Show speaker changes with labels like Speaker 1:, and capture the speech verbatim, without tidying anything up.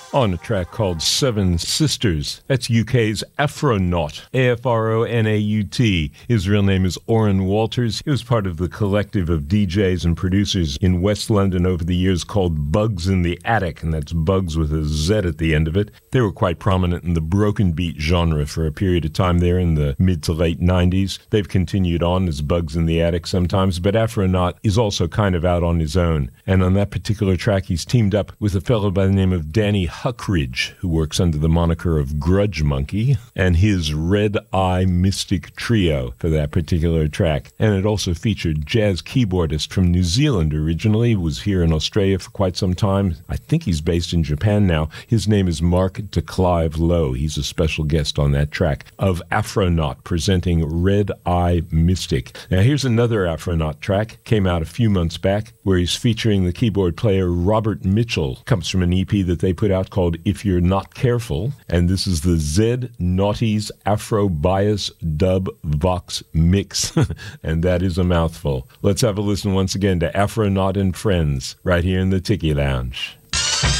Speaker 1: on a track called Seven Sisters. That's U K's Afronaut, A F R O N A U T. His real name is Oren Walters. He was part of the collective of D Js and producers in West London over the years called Bugs in the Attic, and that's Bugs with a Z at the end of it. They were quite prominent in the broken beat genre for a period of time there in the mid to late nineties. They've continued on as Bugs in the Attic sometimes, but Afronaut is also kind of out on his own. And on that particular track, he's teamed up with a fellow by the name of Danny Huckridge, who works under the moniker of Grudge Monkey, and his Red Eye Mystic Trio for that particular track. And it also featured jazz keyboardist from New Zealand originally, was here in Australia for quite some time. I think he's based in Japan now. His name is Mark DeClive Lowe. He's a special guest on that track of Afronaut presenting Red Eye Mystic. Now here's another Afronaut track, came out a few months back, where he's featuring the keyboard player Robert Mitchell. Comes from an E P that they put out called If You're Not Careful, and this is the Zed Naughty's Afro Bias Dub Vox Mix, and that is a mouthful. Let's have a listen once again to Afronaut and Friends right here in the Tiki Lounge.